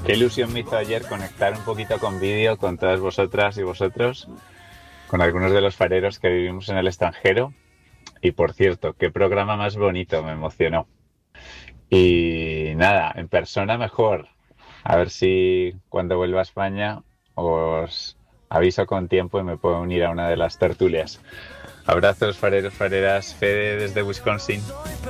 Qué ilusión me hizo ayer conectar un poquito con vídeo con todas vosotras y vosotros, con algunos de los fareros que vivimos en el extranjero. Y por cierto, qué programa más bonito, me emocionó. Y nada, en persona mejor. A ver si cuando vuelva a España os aviso con tiempo y me puedo unir a una de las tertulias. Abrazos, fareros, fareras, Fede desde Wisconsin.